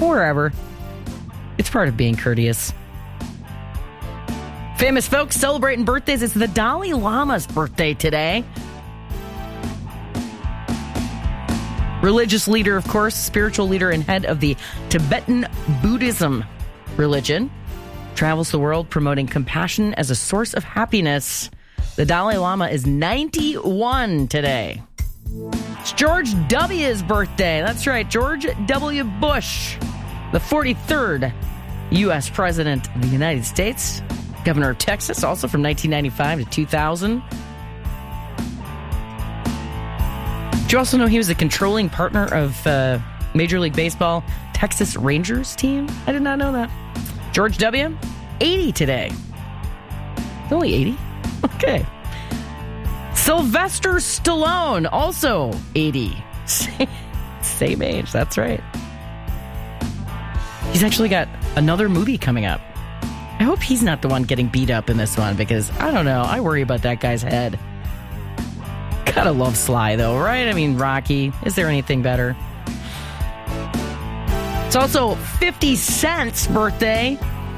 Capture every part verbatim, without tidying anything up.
wherever. It's part of being courteous. Famous folks celebrating birthdays. It's the Dalai Lama's birthday today. Religious leader, of course, spiritual leader and head of the Tibetan Buddhism religion. Travels the world promoting compassion as a source of happiness. The Dalai Lama is ninety-one today. It's George W.'s birthday. That's right, George W. Bush, the forty-third U S President of the United States. Governor of Texas, also from nineteen ninety-five to two thousand. Did you also know he was a controlling partner of uh, Major League Baseball Texas Rangers team? I did not know that. George W., eighty today. He's only eighty? Okay. Sylvester Stallone, also eighty. Same age, that's right. He's actually got another movie coming up. I hope he's not the one getting beat up in this one because, I don't know, I worry about that guy's head. Gotta love Sly, though, right? I mean, Rocky. Is there anything better? It's also fifty Cent's birthday.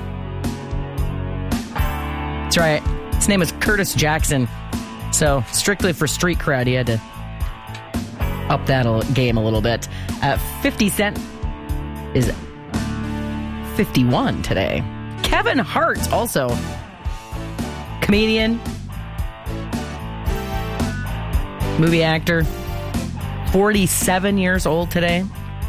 That's right. His name is Curtis Jackson. So, strictly for street cred, he had to up that game a little bit. Uh, fifty Cent is fifty-one today. Kevin Hart, also comedian, movie actor, forty-seven years old today.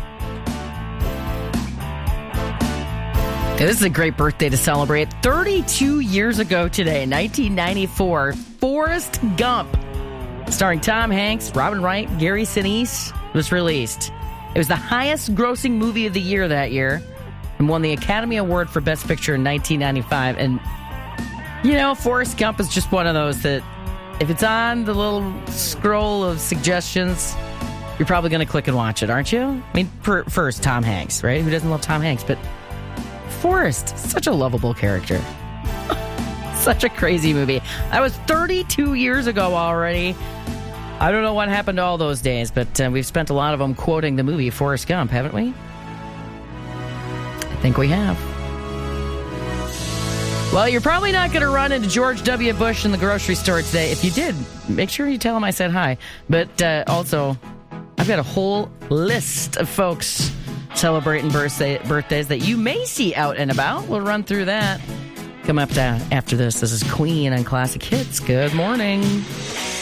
Okay, this is a great birthday to celebrate. thirty-two years ago today, nineteen ninety-four, Forrest Gump, starring Tom Hanks, Robin Wright, Gary Sinise, was released. It was the highest grossing movie of the year that year and won the Academy Award for Best Picture in nineteen ninety-five. And, you know, Forrest Gump is just one of those that if it's on the little scroll of suggestions, you're probably going to click and watch it, aren't you? I mean, per, first, Tom Hanks, right? Who doesn't love Tom Hanks? But Forrest, such a lovable character. Such a crazy movie. That was thirty-two years ago already. I don't know what happened to all those days, but uh, we've spent a lot of them quoting the movie Forrest Gump, haven't we? I think we have. Well, you're probably not going to run into George W. Bush in the grocery store today. If you did, make sure you tell him I said hi. But uh, also, I've got a whole list of folks celebrating birthday, birthdays that you may see out and about. We'll run through that. Come up to, after this. This is Queen on Classic Hits. Good morning.